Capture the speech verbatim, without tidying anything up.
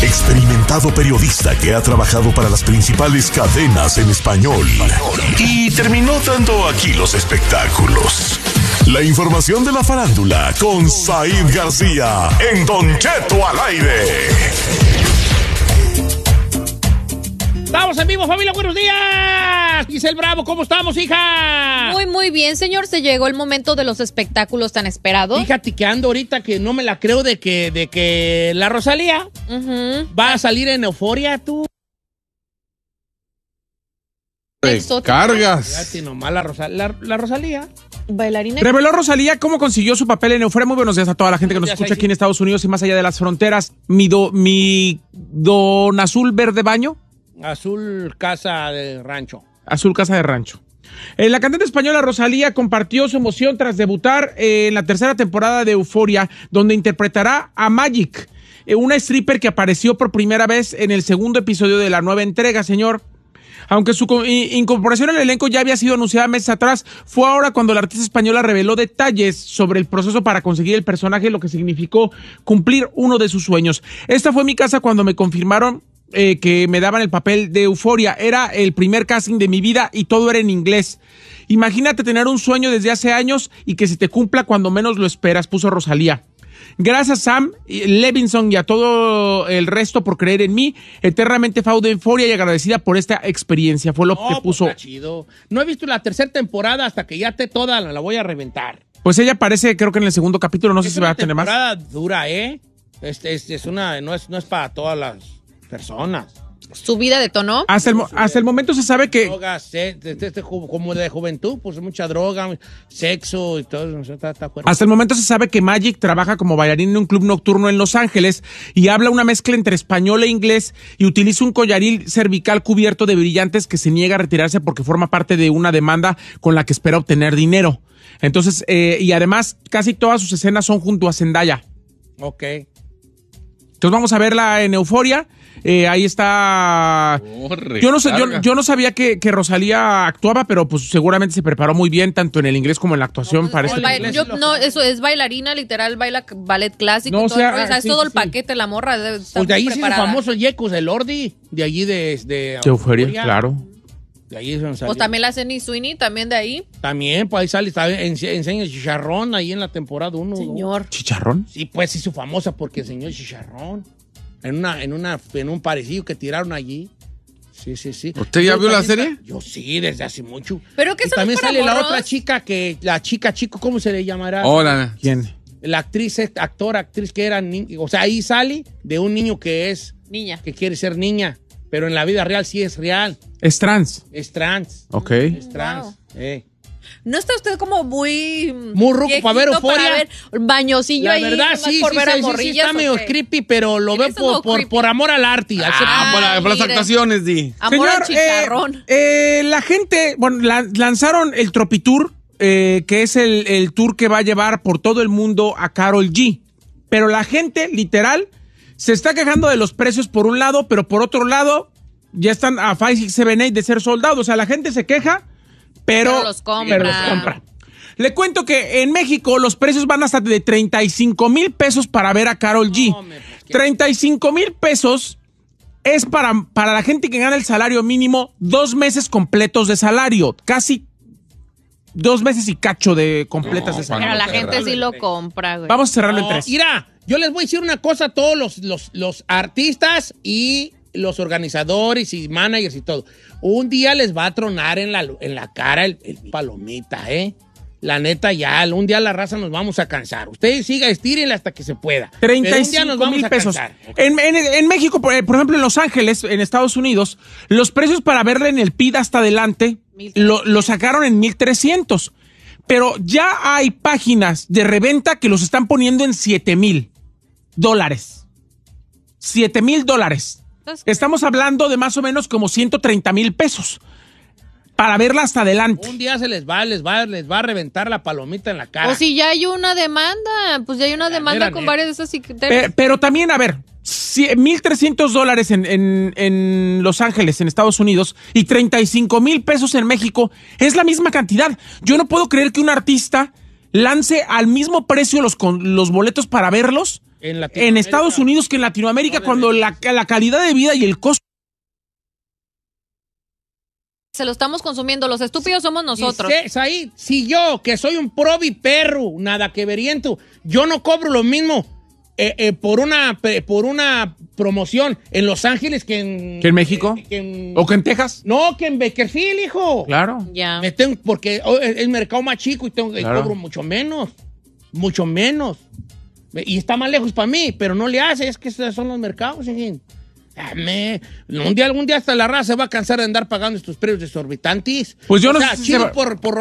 experimentado periodista que ha trabajado para las principales cadenas en español y terminó dando aquí los espectáculos. La información de la farándula con Said García en Don Cheto al aire. Estamos en vivo, familia, buenos días. Giselle Bravo, ¿cómo estamos, hija? Muy, muy bien, señor. Se llegó el momento de los espectáculos tan esperados. Fíjate que ando ahorita que no me la creo de que, de que la Rosalía uh-huh. va a salir en Euforia, tú. Cargas. Fíjate nomás, la, Rosa, la, la Rosalía. Bailarina. Reveló Rosalía cómo consiguió su papel en Euforia. Muy buenos días a toda la gente que nos escucha aquí en Estados Unidos y más allá de las fronteras. Mi, do, mi don azul verde baño. Azul casa de rancho. Azul casa de rancho. Eh, la cantante española Rosalía compartió su emoción tras debutar eh, en la tercera temporada de Euforia, donde interpretará a Magic, eh, una stripper que apareció por primera vez en el segundo episodio de la nueva entrega, señor. Aunque su incorporación al elenco ya había sido anunciada meses atrás, fue ahora cuando la artista española reveló detalles sobre el proceso para conseguir el personaje, lo que significó cumplir uno de sus sueños. Esta fue mi casa cuando me confirmaron eh, que me daban el papel de Euforia. Era el primer casting de mi vida y todo era en inglés. Imagínate tener un sueño desde hace años y que se te cumpla cuando menos lo esperas, puso Rosalía. Gracias Sam Levinson y a todo el resto por creer en mí. Eternamente fue de euforia y agradecida por esta experiencia. Fue lo no, que puso. Pues chido. No he visto la tercera temporada hasta que ya esté toda, la voy a reventar. Pues ella aparece, creo que en el segundo capítulo, no es sé si va a tener más. Es una temporada dura, ¿eh? Es, es, es una, no, es, no es para todas las personas. ¿Su vida detonó? Hasta el, hasta el momento se sabe que... Drogas, se, de, de, de, como de juventud, pues mucha droga, sexo y todo eso. Está, está hasta el momento se sabe que Magic trabaja como bailarín en un club nocturno en Los Ángeles y habla una mezcla entre español e inglés y utiliza un collaril cervical cubierto de brillantes que se niega a retirarse porque forma parte de una demanda con la que espera obtener dinero. Entonces, eh, y además, casi todas sus escenas son junto a Zendaya. Ok. Entonces vamos a verla en Euforia. Eh, ahí está. Oh, yo, no sé, yo, yo no sabía que, que Rosalía actuaba, pero pues seguramente se preparó muy bien, tanto en el inglés como en la actuación. No, parece. Ba- yo, no, eso es bailarina, literal, baila ballet clásico. No, todo, o sea, o sea es sí, todo sí, el paquete, sí. La morra. Pues de ahí sí el famoso Yecos, el Lordi, de allí de. De, de Euforia, Euforia, claro. De ahí es donde salió. Pues también la Zenny Sweeney, también de ahí. También, pues ahí sale, está, enseña el chicharrón ahí en la temporada uno. Señor. ¿No? ¿Chicharrón? Sí, pues sí, su famosa porque enseñó el chicharrón. En una, en una, en un parecido que tiraron allí. Sí, sí, sí. ¿Usted ya vio la serie? Yo sí, desde hace mucho. Pero que y también sale morros? La otra chica que, la chica chico, ¿cómo se le llamará? Hola, ¿quién? La actriz, actor, actriz que era niña. O sea, ahí sale de un niño que es niña, que quiere ser niña, pero en la vida real sí es real. Es trans. Es trans. Ok. Es trans. Wow. Eh. ¿No está usted como muy... Muy ruco para ver Euforia? Para ver bañocillo la ahí. La verdad, sí, por sí, ver sí, a morrillas, sí, está medio okay. creepy, pero lo veo por, no por, por amor al arte. Ah, por, la, por las actuaciones, di. Amor Señor, al chicharrón. Eh, eh, la gente, bueno, la, lanzaron el Tropitour, eh, que es el, el tour que va a llevar por todo el mundo a Karol G. Pero la gente, literal, se está quejando de los precios por un lado, pero por otro lado, ya están a cinco, seis, siete, ocho de ser soldados. O sea, la gente se queja, pero, pero los compra. Pero los compra. Le cuento que en México los precios van hasta de treinta y cinco mil pesos para ver a Karol G. No, me, treinta y cinco mil pesos es para, para la gente que gana el salario mínimo dos meses completos de salario. Casi dos meses y cacho de completas no, de salario. Pero la gente sí lo compra, güey. Vamos a cerrarlo no, en tres. Mira, yo les voy a decir una cosa a todos los, los, los artistas y los organizadores y managers y todo. Un día les va a tronar en la, en la cara el, el palomita, ¿eh? La neta, ya, un día la raza nos vamos a cansar. Ustedes siga, estírenla hasta que se pueda. treinta y cinco mil pesos. En, en, en México, por, por ejemplo, en Los Ángeles, en Estados Unidos, los precios para verla en el P I D hasta adelante lo, lo sacaron en mil trescientos. Pero ya hay páginas de reventa que los están poniendo en siete mil dólares. siete mil dólares. Estamos hablando de más o menos como ciento treinta mil pesos. Para verla hasta adelante. Un día se les va, les va, les va a reventar la palomita en la cara. O si ya hay una demanda, pues ya hay una demanda mira, con mira. varias de esas pero, pero también, a ver, mil trescientos dólares en, en, en Los Ángeles, en Estados Unidos, y treinta y cinco mil pesos en México, es la misma cantidad. Yo no puedo creer que un artista lance al mismo precio los, los boletos para verlos En, en Estados Unidos que en Latinoamérica, no, cuando la, la calidad de vida y el costo se lo estamos consumiendo, los estúpidos somos nosotros. Si, ahí, si yo, que soy un probi perro, nada que veriento, yo no cobro lo mismo eh, eh, por, una, por una promoción en Los Ángeles que en... ¿Que en México? Eh, que en, ¿O que en Texas? No, que en Bakersfield, hijo. Claro. Ya. Me tengo, porque es el mercado más chico y tengo, claro. cobro mucho menos. Mucho menos. Y está más lejos para mí, pero no le hace, es que esos son los mercados, hijo. Me, un día, algún día hasta la raza se va a cansar de andar pagando estos precios exorbitantes. Pues yo o no sea, sé si chido se va... por, por